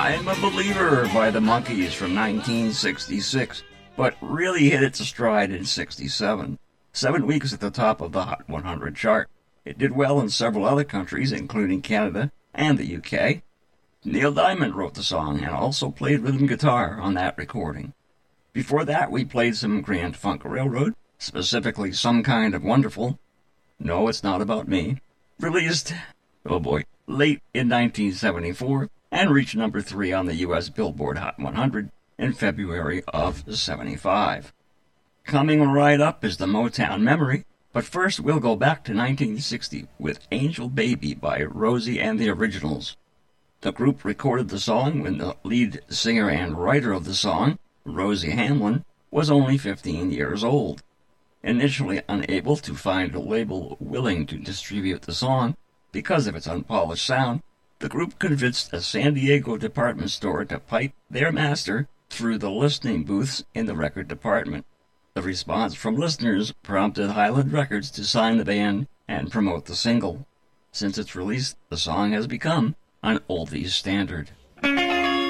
I'm a Believer by the Monkees from 1966, but really hit its stride in 67. 7 weeks at the top of the Hot 100 chart. It did well in several other countries, including Canada and the UK. Neil Diamond wrote the song and also played rhythm guitar on that recording. Before that, we played some Grand Funk Railroad, specifically Some Kind of Wonderful. No, It's Not About Me. Released, late in 1974, and reached number 3 on the U.S. Billboard Hot 100 in February of 75. Coming right up is the Motown Memory, but first we'll go back to 1960 with Angel Baby by Rosie and the Originals. The group recorded the song when the lead singer and writer of the song, Rosie Hamlin, was only 15 years old. Initially unable to find a label willing to distribute the song because of its unpolished sound, the group convinced a San Diego department store to pipe their master through the listening booths in the record department. The response from listeners prompted Highland Records to sign the band and promote the single. Since its release, the song has become an oldies standard.